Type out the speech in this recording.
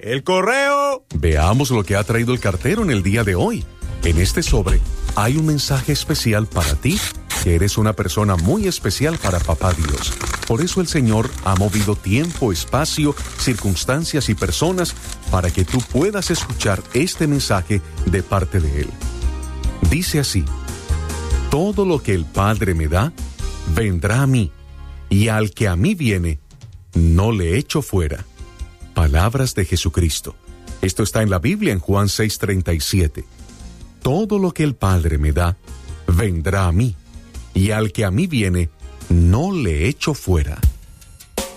¡El correo! Veamos lo que ha traído el cartero en el día de hoy. En este sobre hay un mensaje especial para ti, que eres una persona muy especial para Papá Dios. Por eso el Señor ha movido tiempo, espacio, circunstancias y personas para que tú puedas escuchar este mensaje de parte de Él. Dice así: todo lo que el Padre me da, vendrá a mí, y al que a mí viene, no le echo fuera. Palabras de Jesucristo. Esto está en la Biblia en Juan 6:37. Todo lo que el Padre me da, vendrá a mí, y al que a mí viene, no le echo fuera.